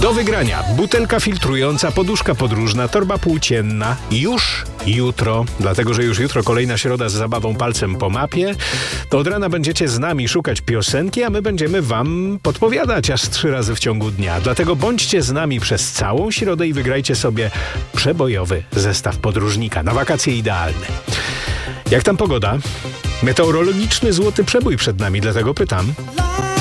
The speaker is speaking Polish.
Do wygrania butelka filtrująca, poduszka podróżna, torba płócienna już jutro, dlatego że już jutro kolejna środa z zabawą palcem po mapie. To od rana będziecie z nami szukać piosenki, a my będziemy wam podpowiadać aż 3 razy w ciągu dnia. Dlatego bądźcie z nami przez całą środę i wygrajcie sobie przebojowy zestaw podróżnika. Na wakacje idealny. Jak tam pogoda? Meteorologiczny złoty przebój przed nami, dlatego pytam.